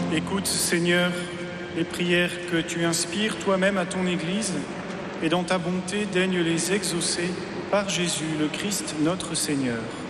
Écoute, Seigneur, les prières que tu inspires toi-même à ton Église, et dans ta bonté, daigne les exaucer par Jésus, le Christ, notre Seigneur.